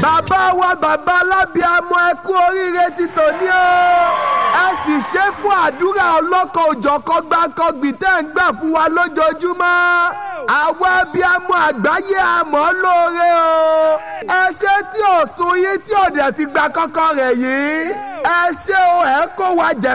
bàbá wa bàbá alábíàmọ ẹ kú oríire ti tòní o. ẹ sì ṣe fún àdúrà ọlọ́kọ̀ òjọ̀kọ̀ gbàǹkangbì tẹ́ ń gbà fún wa lójoojúmọ́. àwa abíàmọ àgbáyé àmọ́ lóore o. ẹ ṣe tí ò sun yín tí ò dẹ̀ fi gba kọ́kọ́ rẹ̀ yìí. ẹ ṣe o ẹ kó wa jẹ